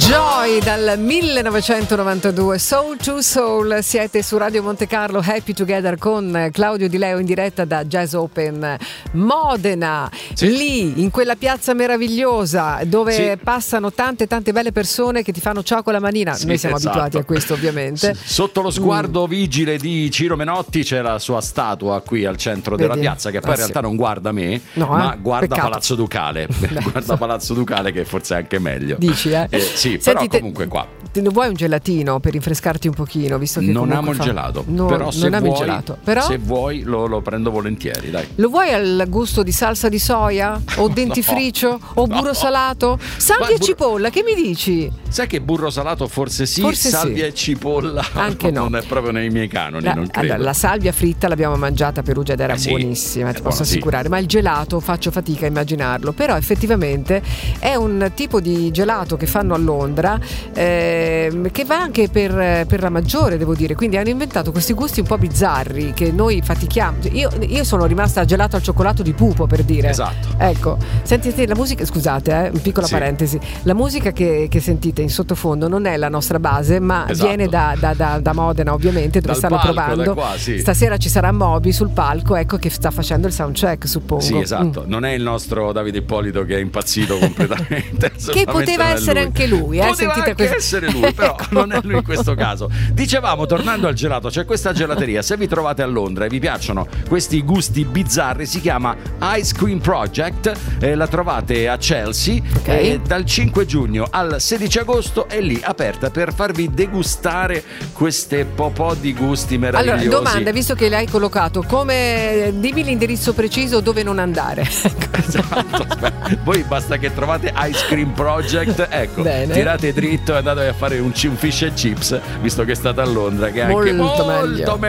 Joy dal 1992, Soul to Soul. Siete su Radio Monte Carlo, Happy Together con Claudio Di Leo in diretta da Jazz Open Modena. Sì. Lì in quella piazza meravigliosa dove Sì. passano tante belle persone che ti fanno ciao con la manina. Sì, Noi siamo esatto. abituati a questo, ovviamente. Sotto lo sguardo vigile di Ciro Menotti c'è la sua statua qui al centro della Vedi? piazza, che poi in Sì. realtà non guarda me, No, ma guarda peccato. Palazzo Ducale. Guarda Palazzo Ducale, che forse è anche meglio. Dici, eh? Sì, Senti, però comunque qua. Vuoi un gelatino per rinfrescarti un pochino, visto che Non amo comunque il gelato, No, però se non ami il vuoi, gelato. Però se vuoi lo prendo volentieri, dai. lo vuoi al gusto di salsa di soia o dentifricio o burro No. salato? Salvia Ma e cipolla, che mi dici? Sai che burro salato forse sì, Forse salvia sì. e cipolla Anche no. non è proprio nei miei canoni, non credo. Allora, la salvia fritta l'abbiamo mangiata a Perugia ed era Sì, buonissima, è ti buona, posso sì. assicurare, ma il gelato faccio fatica a immaginarlo, però effettivamente è un tipo di gelato che fanno a Londra, che va anche per la maggiore, devo dire, quindi hanno inventato questi gusti un po' bizzarri che noi fatichiamo. Io sono rimasta al gelato al cioccolato di Pupo, per dire. Esatto. Ecco, sentite la musica, scusate, piccola Sì. parentesi, la musica che sentite in sottofondo non è la nostra base, ma Esatto. viene da Modena, ovviamente, dove Dal stanno palco, provando. da qua, sì. Stasera ci sarà Moby sul palco, ecco, che sta facendo il soundcheck, suppongo. Sì, esatto. Non è il nostro Davide Ippolito che è impazzito completamente. Che poteva essere anche lui, Poteva sentite anche questo. essere lui, però non è lui in questo caso. Dicevamo, tornando al gelato, c'è questa gelateria. Se vi trovate a Londra e vi piacciono questi gusti bizzarri, si chiama Ice Cream Project. La trovate a Chelsea. Ok. Dal 5 giugno al 16 agosto è lì aperta per farvi degustare queste po' di gusti meravigliosi. Allora, domanda, visto che l'hai collocato, dimmi l'indirizzo preciso dove non andare. Esatto, voi basta che trovate Ice Cream Project, ecco, Bene. tirate dritto e andate a fare un fish and chips, visto che state a Londra, che è anche Molto molto meglio.